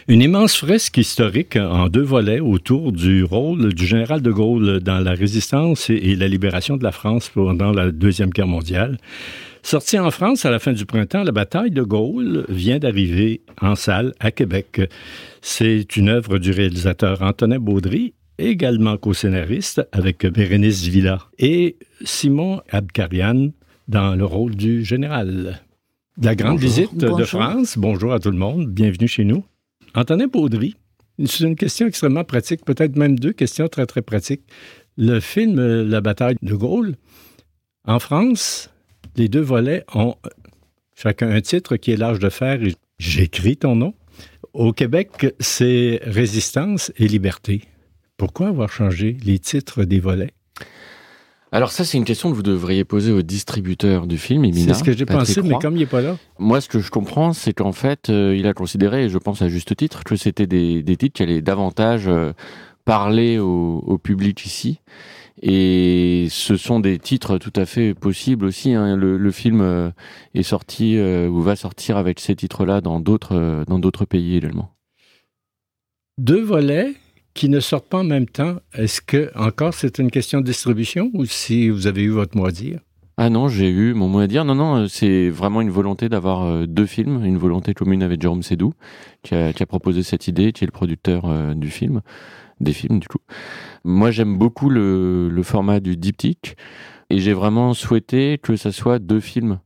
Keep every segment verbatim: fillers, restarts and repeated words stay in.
Une immense fresque historique en deux volets autour du rôle du général de Gaulle dans la résistance et la libération de la France pendant la Deuxième Guerre mondiale. Sortie en France à la fin du printemps, la bataille de Gaulle vient d'arriver en salle à Québec. C'est une œuvre du réalisateur Antonin Baudry, également co-scénariste avec Bérénice Villa et Simon Abkarian dans le rôle du général. La grande bonjour. visite bonjour. de France. Bonjour à tout le monde. Bienvenue chez nous. Antonin Baudry, c'est une question extrêmement pratique, peut-être même deux questions très, très pratiques. Le film La bataille de Gaulle, en France, les deux volets ont chacun un titre qui est L'âge de fer et J'écris ton nom. Au Québec, c'est Résistance et liberté. Pourquoi avoir changé les titres des volets? Alors ça, c'est une question que vous devriez poser au distributeur du film, Emina. C'est ce que j'ai Patrick pensé, Roy. Mais comme il n'est pas là... Moi, ce que je comprends, c'est qu'en fait, euh, il a considéré, et je pense à juste titre, que c'était des, des titres qui allaient davantage euh, parler au, au public ici. Et ce sont des titres tout à fait possibles aussi. Hein. Le, le film euh, est sorti, euh, ou va sortir avec ces titres-là dans d'autres, euh, dans d'autres pays également. Deux volets qui ne sortent pas en même temps, est-ce que, encore, c'est une question de distribution ou si vous avez eu votre mot à dire? Ah non, j'ai eu mon mot à dire. Non, non, c'est vraiment une volonté d'avoir deux films, une volonté commune avec Jérôme Sédou, qui a, qui a proposé cette idée, qui est le producteur euh, du film, des films du coup. Moi, j'aime beaucoup le, le format du diptyque et j'ai vraiment souhaité que ça soit deux films.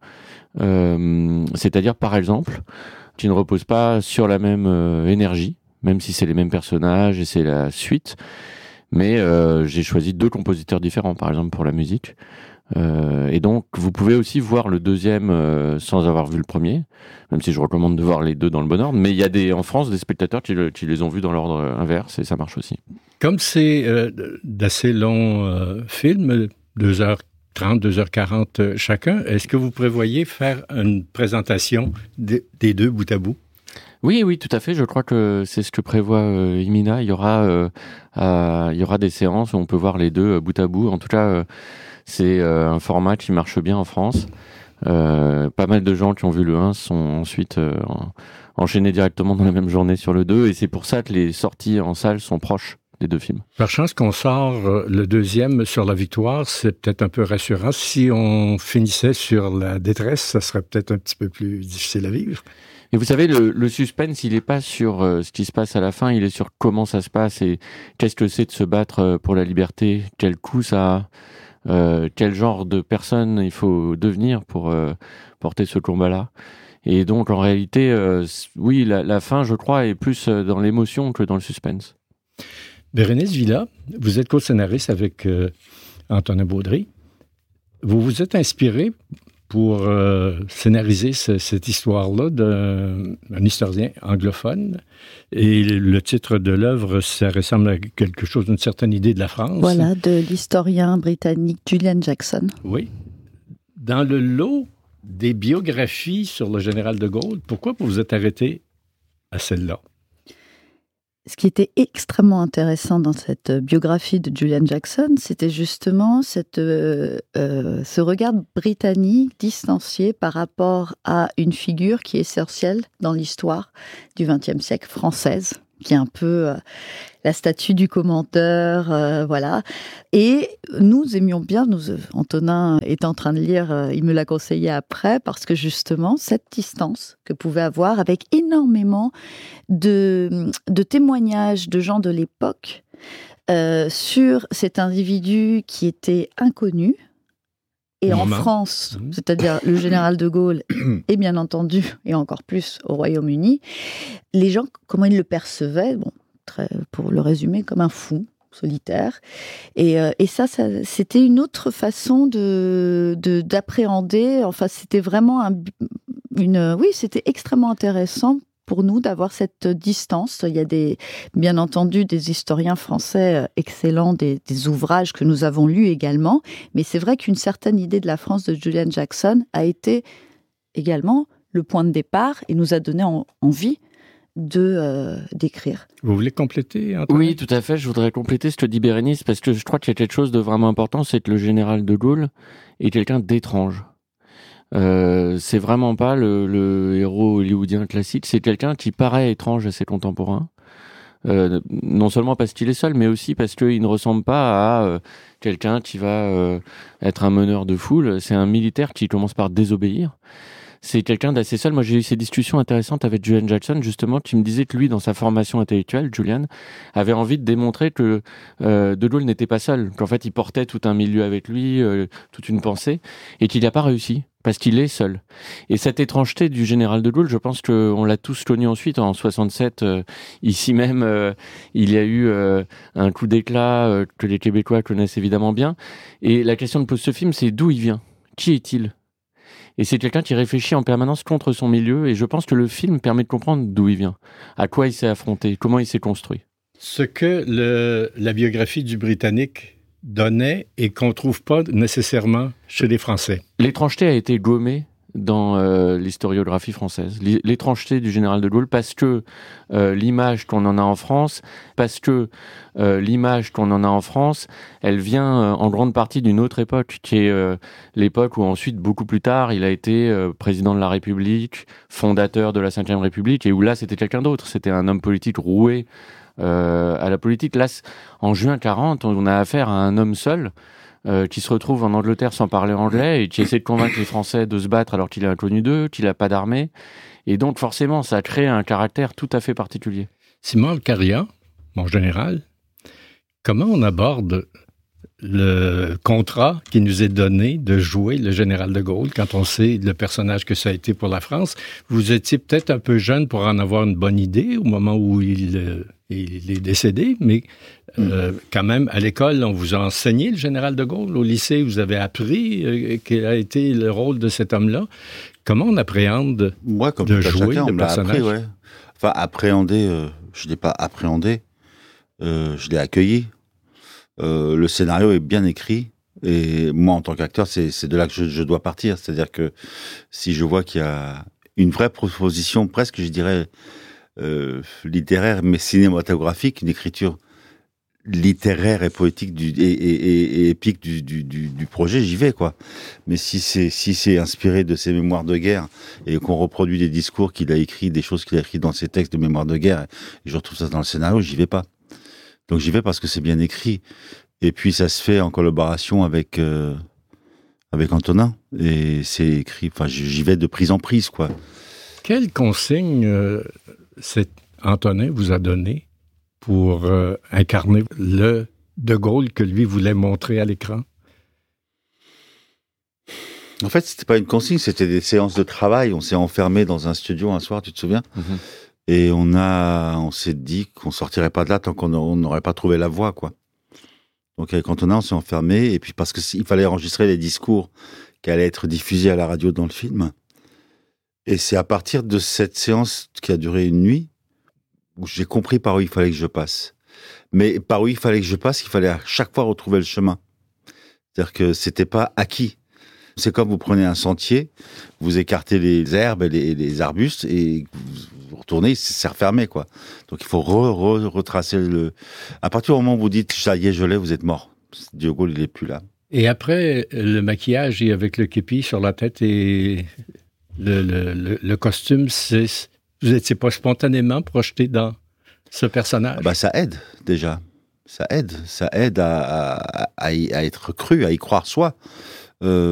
Euh, c'est-à-dire, par exemple, qui ne reposent pas sur la même euh, énergie, même si c'est les mêmes personnages et c'est la suite. Mais euh, j'ai choisi deux compositeurs différents, par exemple, pour la musique. Euh, et donc, vous pouvez aussi voir le deuxième euh, sans avoir vu le premier, même si je recommande de voir les deux dans le bon ordre. Mais il y a des, en France des spectateurs qui, le, qui les ont vus dans l'ordre inverse et ça marche aussi. Comme c'est euh, d'assez longs euh, films, deux heures trente, deux heures quarante chacun, est-ce que vous prévoyez faire une présentation de, des deux bout à bout? Oui, oui, tout à fait. Je crois que c'est ce que prévoit euh, Emina. Il y aura, euh, euh, il y aura des séances où on peut voir les deux euh, bout à bout. En tout cas, euh, c'est euh, un format qui marche bien en France. Euh, pas mal de gens qui ont vu le un sont ensuite euh, enchaînés directement dans la même journée sur le deux. Et c'est pour ça que les sorties en salle sont proches des deux films. Par chance qu'on sort le deuxième sur la victoire, c'est peut-être un peu rassurant. Si on finissait sur la détresse, ça serait peut-être un petit peu plus difficile à vivre. Et vous savez, le, le suspense, il n'est pas sur euh, ce qui se passe à la fin, il est sur comment ça se passe et qu'est-ce que c'est de se battre euh, pour la liberté, quel coût ça a, euh, quel genre de personne il faut devenir pour euh, porter ce combat-là. Et donc, en réalité, euh, oui, la, la fin, je crois, est plus dans l'émotion que dans le suspense. Bérénice Villa, vous êtes co-scénariste avec euh, Antonin Baudry. Vous vous êtes inspiré pour euh, scénariser ce, cette histoire-là d'un historien anglophone. Et le titre de l'œuvre, ça ressemble à quelque chose d'une certaine idée de la France. Voilà, de l'historien britannique Julian Jackson. Oui. Dans le lot des biographies sur le général de Gaulle, pourquoi vous vous êtes arrêté à celle-là? Ce qui était extrêmement intéressant dans cette biographie de Julian Jackson, c'était justement cette, euh, euh, ce regard britannique distancié par rapport à une figure qui est essentielle dans l'histoire du vingtième siècle française, qui est un peu euh, la statue du commandeur, euh, voilà. Et nous aimions bien, nous, Antonin est en train de lire, euh, il me l'a conseillé après, parce que justement, cette distance que pouvait avoir avec énormément de, de témoignages de gens de l'époque euh, sur cet individu qui était inconnu, et en France, c'est-à-dire le général de Gaulle, et bien entendu, et encore plus au Royaume-Uni, les gens, comment ils le percevaient, bon, très, pour le résumer, comme un fou solitaire. Et, euh, et ça, ça, c'était une autre façon de, de, d'appréhender, enfin, c'était vraiment un, une... Oui, c'était extrêmement intéressant pour nous d'avoir cette distance. Il y a des, bien entendu des historiens français excellents, des, des ouvrages que nous avons lus également, mais c'est vrai qu'une certaine idée de la France de Julian Jackson a été également le point de départ et nous a donné en, envie de, euh, d'écrire. Vous voulez compléter, Antoine? Oui, tout à fait. Je voudrais compléter ce que dit Bérénice, parce que je crois qu'il y a quelque chose de vraiment important, c'est que le général de Gaulle est quelqu'un d'étrange. Euh, c'est vraiment pas le, le héros hollywoodien classique. C'est quelqu'un qui paraît étrange à ses contemporains. Euh, non seulement parce qu'il est seul, mais aussi parce qu'il ne ressemble pas à euh, quelqu'un qui va euh, être un meneur de foule. C'est un militaire qui commence par désobéir. C'est quelqu'un d'assez seul. Moi, j'ai eu ces discussions intéressantes avec Julian Jackson, justement, qui me disait que lui, dans sa formation intellectuelle, Julian, avait envie de démontrer que euh, De Gaulle n'était pas seul, qu'en fait, il portait tout un milieu avec lui, euh, toute une pensée, et qu'il n'a pas réussi, parce qu'il est seul. Et cette étrangeté du général De Gaulle, je pense qu'on l'a tous connu ensuite. En soixante-sept, euh, ici même, euh, il y a eu euh, un coup d'éclat euh, que les Québécois connaissent évidemment bien. Et la question de pose ce film, c'est d'où il vient ? Qui est-il ? Et c'est quelqu'un qui réfléchit en permanence contre son milieu, et je pense que le film permet de comprendre d'où il vient, à quoi il s'est affronté, comment il s'est construit. Ce que le, la biographie du Britannique donnait et qu'on ne trouve pas nécessairement chez les Français. L'étrangeté a été gommée dans euh, l'historiographie française. L'étrangeté du général de Gaulle, parce que euh, l'image qu'on en a en France, parce que euh, l'image qu'on en a en France, elle vient euh, en grande partie d'une autre époque, qui est euh, l'époque où ensuite, beaucoup plus tard, il a été euh, président de la République, fondateur de la cinquième République, et où là, c'était quelqu'un d'autre. C'était un homme politique roué euh, à la politique. Là, en juin quarante, on a affaire à un homme seul, Euh, qui se retrouve en Angleterre sans parler anglais et qui essaie de convaincre les Français de se battre alors qu'il est inconnu d'eux, qu'il n'a pas d'armée. Et donc, forcément, ça a créé un caractère tout à fait particulier. Simon Alcaria, mon général, comment on aborde le contrat qui nous est donné de jouer le général de Gaulle quand on sait le personnage que ça a été pour la France? Vous étiez peut-être un peu jeune pour en avoir une bonne idée au moment où il, euh, il est décédé, mais euh, quand même, à l'école, on vous a enseigné le général de Gaulle. Au lycée, vous avez appris euh, quel a été le rôle de cet homme-là. Comment on appréhende Moi, comme de tout à jouer chacun, le on me l'a personnage? appris, ouais. Enfin, appréhender, euh, je ne l'ai pas appréhendé, euh, je l'ai accueilli. Euh, le scénario est bien écrit. Et moi, en tant qu'acteur, c'est, c'est de là que je, je dois partir. C'est-à-dire que si je vois qu'il y a une vraie proposition, presque, je dirais, euh, littéraire, mais cinématographique, une écriture littéraire et poétique du, et, et, et, et épique du, du, du, du projet, j'y vais, quoi. Mais si c'est, si c'est inspiré de ses mémoires de guerre et qu'on reproduit des discours qu'il a écrits, des choses qu'il a écrites dans ses textes de mémoires de guerre, et je retrouve ça dans le scénario, j'y vais pas. Donc j'y vais parce que c'est bien écrit. Et puis ça se fait en collaboration avec euh, avec Antonin. Et c'est écrit. Enfin, j'y vais de prise en prise, quoi. Quelle consigne euh, cet Antonin vous a donné pour euh, incarner le de Gaulle que lui voulait montrer à l'écran? En fait, c'était pas une consigne, c'était des séances de travail. On s'est enfermé dans un studio un soir, tu te souviens? Mm-hmm. Et on a, on s'est dit qu'on sortirait pas de là tant qu'on n'aurait pas trouvé la voie, quoi. Donc avec Antonin, on s'est enfermé, et puis parce que il fallait enregistrer les discours qui allaient être diffusés à la radio dans le film. Et c'est à partir de cette séance qui a duré une nuit où j'ai compris par où il fallait que je passe. Mais par où il fallait que je passe, il fallait à chaque fois retrouver le chemin. C'est-à-dire que c'était pas acquis. C'est comme vous prenez un sentier, vous écartez les herbes et les, les arbustes et vous retournez, c'est refermé, quoi. Donc il faut re, re, retracer le... À partir du moment où vous dites « ça y est, je l'ai », vous êtes mort. De Gaulle, il n'est plus là. Et après, le maquillage et avec le képi sur la tête et le, le, le, le costume, c'est, vous n'étiez pas spontanément projeté dans ce personnage? Ah bah, ça aide, déjà. Ça aide. Ça aide à, à, à, y, à être cru, à y croire soi. Euh,